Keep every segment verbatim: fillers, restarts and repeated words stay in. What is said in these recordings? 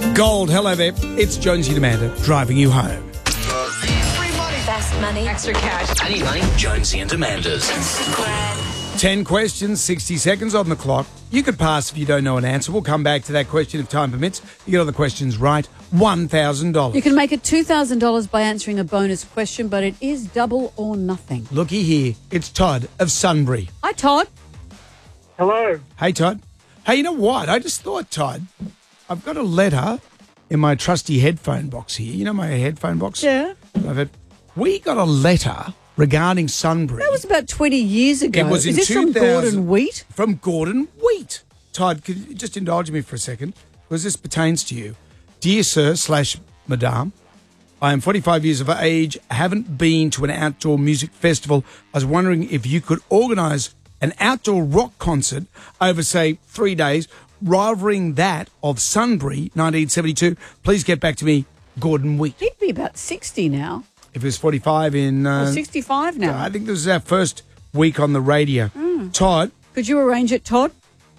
Gold, hello there. It's Jonesy and Amanda driving you home. Free money. Fast money. Extra cash. I need money. Jonesy and Amanda's. Ten questions, sixty seconds on the clock. You could pass if you don't know an answer. We'll come back to that question if time permits. You get all the questions right, one thousand dollars. You can make it two thousand dollars by answering a bonus question, but it is double or nothing. Looky here. It's Todd of Sunbury. Hi, Todd. Hello. Hey, Todd. Hey, you know what? I just thought, Todd, I've got a letter in my trusty headphone box here. You know my headphone box? Yeah. I've had, we got a letter regarding Sunbury. That was about twenty years ago. It was in Is this two thousand from Gordon Wheat? From Gordon Wheat. Todd, could you just indulge me for a second? Because this pertains to you. Dear Sir slash Madame, I am forty-five years of age, haven't been to an outdoor music festival. I was wondering if you could organise an outdoor rock concert over, say, three days, rivaling that of Sunbury, nineteen seventy-two. Please get back to me, Gordon Wheat. He'd be about sixty now. If it was forty-five in... Uh, Or sixty-five now. I think this is our first week on the radio. Mm. Todd, Could you arrange it, Todd?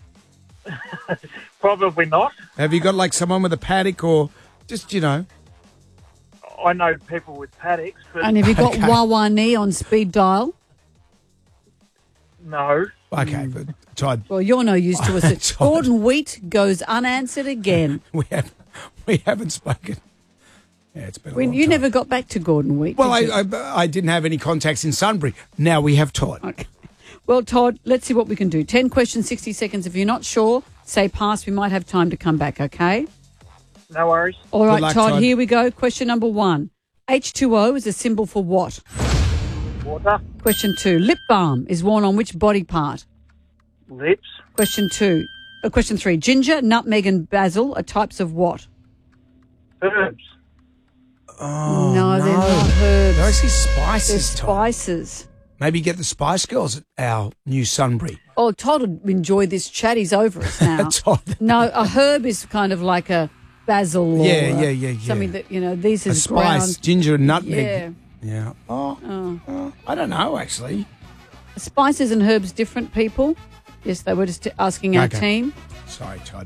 Probably not. have you got like someone with a paddock or just, you know... I know people with paddocks, but And have you got Okay. Wawani on speed dial? no. Okay, but Todd, Well, you're no use to us. Todd. Gordon Wheat goes unanswered again. we have we haven't spoken. Yeah, it's been a When long you time. never got back to Gordon Wheat. Well, I, did you? I I didn't have any contacts in Sunbury. Now we have Todd. Okay. Well, Todd, let's see what we can do. Ten questions, sixty seconds. If you're not sure, say pass. We might have time to come back, okay? No worries. All right, luck, Todd, Todd. here we go. Question number one. H two O is a symbol for what? Water, Question two. Lip balm is worn on which body part? lips, Question two. Uh, question three. Ginger, nutmeg and basil are types of what? herbs, Oh, no, they're not herbs. They're actually They're spices, Todd. spices. Maybe get the Spice Girls at our new Sunbury. Oh, Todd would enjoy this chat. He's over us now. Todd. No, a herb is kind of like a basil or Yeah, a- yeah, yeah, yeah. something that, you know, these A is spice, ground. ginger and nutmeg. Yeah. Yeah. Oh, Oh. oh, I don't know, actually. Spices and herbs, different people. Yes, they were just asking our Okay. team. Sorry, Todd.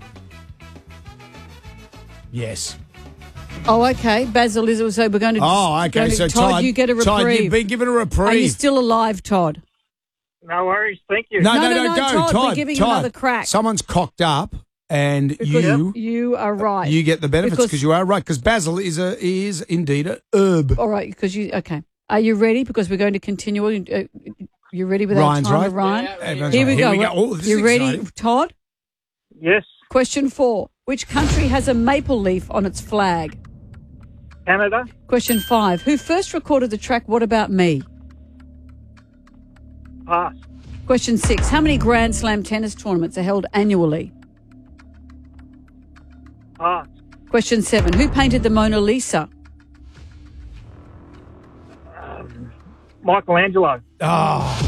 Yes. Oh, okay. Basil is also, we're going to. Oh, okay. going to- So, Todd, Todd, you get a reprieve. Todd, you've been given a reprieve. Are you still alive, Todd? no worries. Thank you. No, No, no, no, no, no, go, Todd, Todd. we're giving you Todd. another crack. Someone's cocked up, and Because you you are right. you get the benefits Because- because you are right. Because basil is a is indeed a herb. All right, because you, okay. Are you ready? Because we're going to continue. Uh, you ready with Ryan's our right. timer, Ryan? Yeah, Everyone's Here right. we go. Here we go. Oh, this you is ready, exciting. Todd? Yes. Question four. Which country has a maple leaf on its flag? Canada, Question five. Who first recorded the track What About Me? pass, Question six. How many Grand Slam tennis tournaments are held annually? pass, Question seven. Who painted the Mona Lisa? Michelangelo. Oh,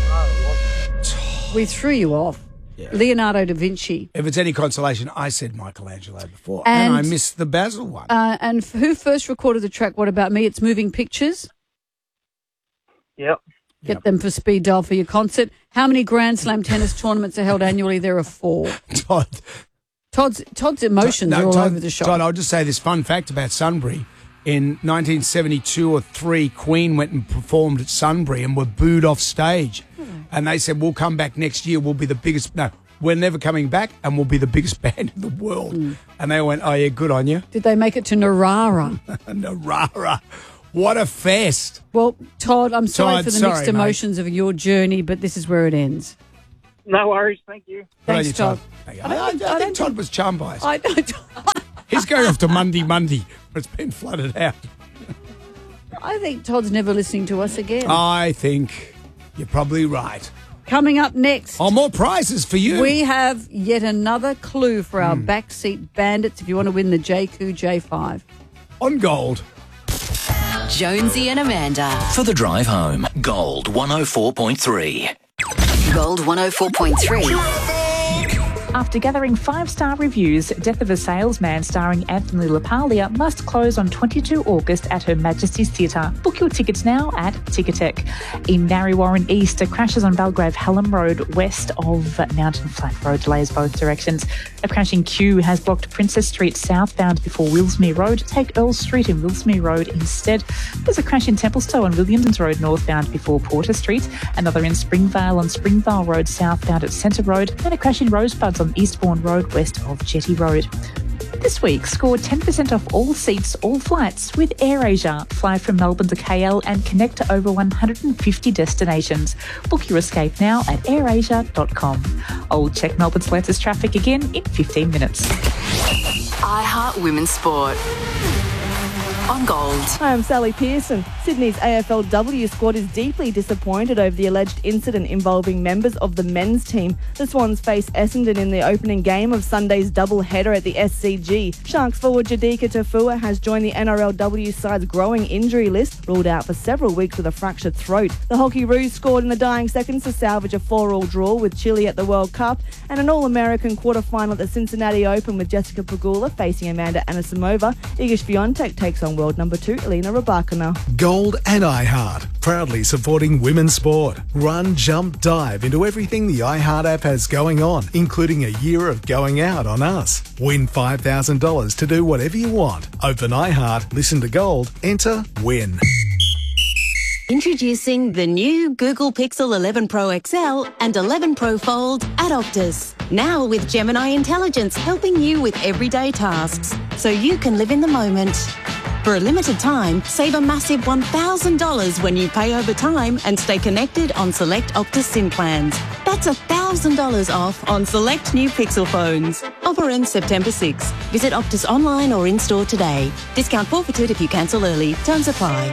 We threw you off. Leonardo da Vinci. if it's any consolation, I said Michelangelo before, and, And- I missed the basil one. Uh, and f- who first recorded the track What About Me? It's Moving Pictures. Yep. Get Yep. them for speed dial for your concert. How many Grand Slam tennis tournaments are held annually? There are four. Todd, Todd's Todd's emotions no, are all Todd, over the shop. Todd, I'll just say this fun fact about Sunbury. In nineteen seventy-two or three, Queen went and performed at Sunbury and were booed off stage. And they said, we'll come back next year. We'll be the biggest. No, we're never coming back and we'll be the biggest band in the world. And they went, oh, yeah, good on you. Did they make it to Narara? Narara. What a fest. Well, Todd, I'm sorry Todd, for the sorry, mixed mate. emotions of your journey, but this is where it ends. No worries. Thank you. Good on Thanks, you, Todd. Thank you. I I, don't I, think- I I think don't Todd think- was charmed by us. I don't. He's going off to Monday, Monday, but it's been flooded out. I think Todd's never listening to us again. I think you're probably right. Coming up next, Oh, more prizes for you. we have yet another clue for our backseat bandits if you want to win the J Q J five. On Gold. Jonesy and Amanda. For the drive home. Gold one oh four point three. Gold one oh four point three. After gathering five-star reviews, Death of a Salesman starring Anthony LaPaglia must close on the twenty-second of August at Her Majesty's Theatre. Book your tickets now at Ticketek. In Narre East, crashes on Belgrave Hallam Road west of Mountain Flat Road delays both directions. A crashing queue has blocked Princess Street southbound before Willsmere Road. Take Earl Street and Willsmere Road instead. There's a crash in Templestowe on Williams Road northbound before Porter Street. Another in Springvale on Springvale Road southbound at Centre Road. And a crash in Rosebuds on Eastbourne Road west of Jetty Road. This week, score ten percent off all seats, all flights with AirAsia. Fly from Melbourne to K L and connect to over one hundred fifty destinations. Book your escape now at air asia dot com. I'll check Melbourne's latest traffic again in fifteen minutes. iHeart Women's Sport. On Gold. Hi, I'm Sally Pearson. Sydney's A F L W squad is deeply disappointed over the alleged incident involving members of the men's team. The Swans face Essendon in the opening game of Sunday's double header at the S C G. Sharks forward Jadika Tafua has joined the N R L W side's growing injury list, ruled out for several weeks with a fractured throat. The Hockey Roos scored in the dying seconds to salvage a four-all draw with Chile at the World Cup, and an All-American quarter-final at the Cincinnati Open with Jessica Pegula facing Amanda Anisimova. Iga Swiatek takes on world number two, Elena Rybakina. Gold and iHeart, proudly supporting women's sport. Run, jump, dive into everything the iHeart app has going on, including a year of going out on us. Win five thousand dollars to do whatever you want. Open iHeart, listen to Gold, enter, win. Introducing the new Google Pixel eleven Pro X L and eleven Pro Fold at Optus. Now with Gemini Intelligence helping you with everyday tasks, so you can live in the moment. For a limited time, save a massive one thousand dollars when you pay over time and stay connected on select Optus SIM plans. That's one thousand dollars off on select new Pixel phones. Offer ends September sixth. Visit Optus online or in-store today. Discount forfeited if you cancel early. Terms apply.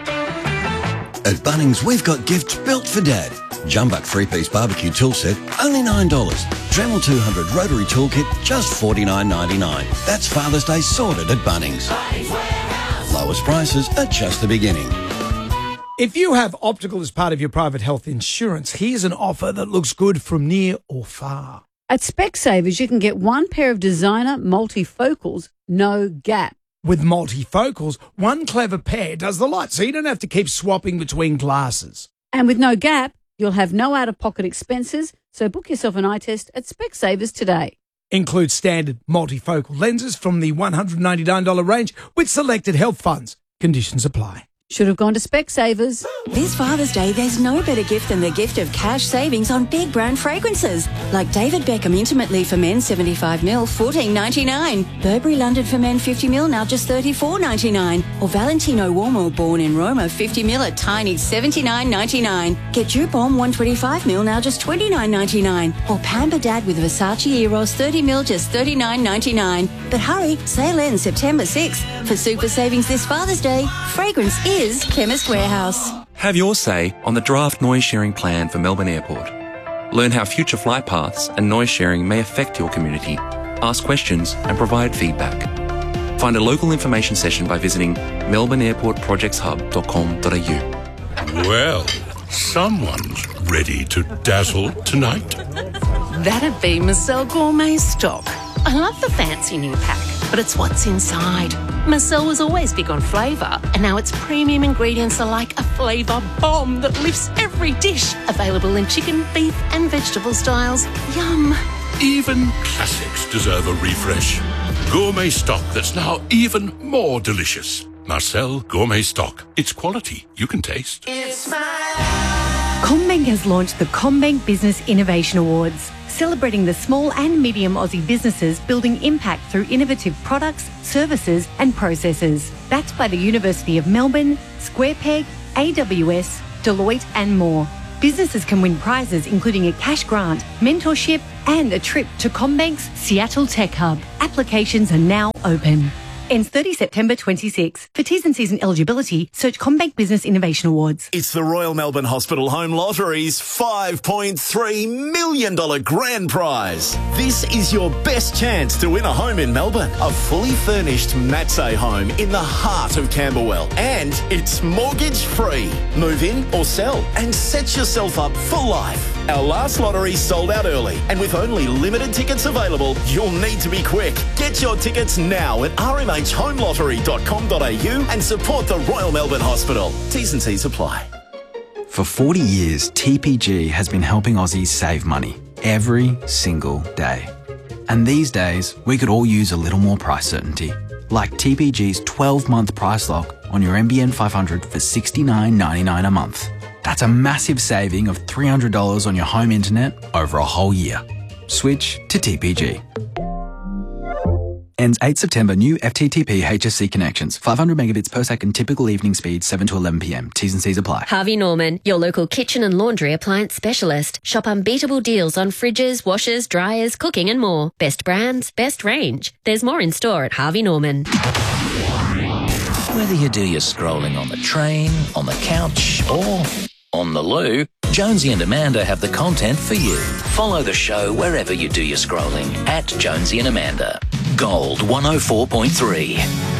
At Bunnings, we've got gifts built for Dad. Jumbuck three-piece barbecue tool set, only nine dollars. Dremel two hundred rotary toolkit, just forty-nine ninety-nine. That's Father's Day sorted at Bunnings. Lowest prices are just the beginning. If you have optical as part of your private health insurance, here's an offer that looks good from near or far. At Specsavers, you can get one pair of designer multifocals, no gap. With multifocals, one clever pair does the lot, so you don't have to keep swapping between glasses. And with no gap, you'll have no out-of-pocket expenses, so book yourself an eye test at Specsavers today. Includes standard multifocal lenses from the one hundred ninety-nine dollars range with selected health funds. Conditions apply. Should have gone to Specsavers. This Father's Day, there's no better gift than the gift of cash savings on big brand fragrances. Like David Beckham Intimate Leave for Men seventy-five milliliters, fourteen ninety-nine. Burberry London for Men fifty milliliters, now just thirty-four ninety-nine. Or Valentino Uomo Born in Roma fifty milliliters at tiny seventy-nine ninety-nine. Get Jupon one twenty-five milliliters, now just twenty-nine ninety-nine. Or Pamper Dad with Versace Eros thirty milliliters, just thirty-nine ninety-nine. But hurry, sale ends September sixth. For super savings this Father's Day, fragrance is is Chemist Warehouse. Have your say on the draft noise sharing plan for Melbourne Airport. Learn how future flight paths and noise sharing may affect your community. Ask questions and provide feedback. Find a local information session by visiting melbourne airport projects hub dot com dot a u. Well, someone's ready to dazzle tonight. That'd be Marcel Gourmet Stock. I love the fancy new pack, but it's what's inside. Marcel was always big on flavour, and now its premium ingredients are like a flavour bomb that lifts every dish. Available in chicken, beef and vegetable styles. Yum. Even classics deserve a refresh. Gourmet Stock that's now even more delicious. Marcel Gourmet Stock. It's quality you can taste. It's my CommBank has launched the CommBank Business Innovation Awards, celebrating the small and medium Aussie businesses building impact through innovative products, services and processes. Backed by the University of Melbourne, SquarePeg, A W S, Deloitte and more. Businesses can win prizes including a cash grant, mentorship and a trip to CommBank's Seattle Tech Hub. Applications are now open. Ends thirtieth September twenty-six. For T's and C's and eligibility, search CommBank Business Innovation Awards. It's the Royal Melbourne Hospital Home Lottery's five point three million dollars grand prize. This is your best chance to win a home in Melbourne. A fully furnished Matsay home in the heart of Camberwell. And it's mortgage free. Move in or sell and set yourself up for life. Our last lottery sold out early, and with only limited tickets available, you'll need to be quick. Get your tickets now at r m h home lottery dot com dot a u and support the Royal Melbourne Hospital. T's and C's apply. For forty years, T P G has been helping Aussies save money every single day. And these days, we could all use a little more price certainty, like T P G's twelve-month price lock on your M B N five hundred for sixty-nine ninety-nine a month. That's a massive saving of three hundred dollars on your home internet over a whole year. Switch to T P G. Ends eighth September. New F T T P H S C connections. five hundred megabits per second typical evening speed, seven to eleven p m. T's and C's apply. Harvey Norman, your local kitchen and laundry appliance specialist. Shop unbeatable deals on fridges, washers, dryers, cooking and more. Best brands, best range. There's more in store at Harvey Norman. Whether you do your scrolling on the train, on the couch or on the loo, Jonesy and Amanda have the content for you. Follow the show wherever you do your scrolling at Jonesy and Amanda. Gold one oh four point three.